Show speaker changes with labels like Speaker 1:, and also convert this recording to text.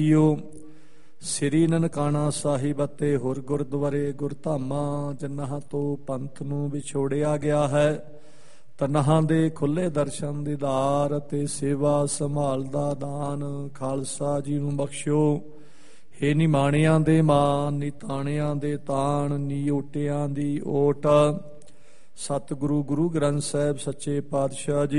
Speaker 1: ਸ੍ਰੀ ਨਨਕਾਣਾ ਸਾਹਿਬ ਅਤੇ ਹੋਰ ਗੁਰਦੁਆਰੇ ਗੁਰਧਾਮਾਂ ਜਿਨ੍ਹਾਂ ਤੋਂ ਪੰਥ ਨੂੰ ਵਿਛੋੜਿਆ ਗਿਆ ਹੈ, ਤਨਹਾਂ ਦੇ ਖੁੱਲੇ ਦਰਸ਼ਨ ਦੀਦਾਰ ਅਤੇ ਸੇਵਾ ਸੰਭਾਲ ਦਾ ਦਾਨ ਖਾਲਸਾ ਜੀ ਨੂੰ ਬਖਸ਼ੋ। ਹੇ ਨਿਮਾਣਿਆਂ ਦੇ ਮਾਨ, ਨਿਤਾਣਿਆਂ ਦੇ ਤਾਣ, ਨਿਓਟਿਆਂ ਦੀ ਓਟ, ਸਤਿਗੁਰੂ ਗੁਰੂ ਗ੍ਰੰਥ ਸਾਹਿਬ ਸੱਚੇ ਪਾਤਸ਼ਾਹ ਜੀ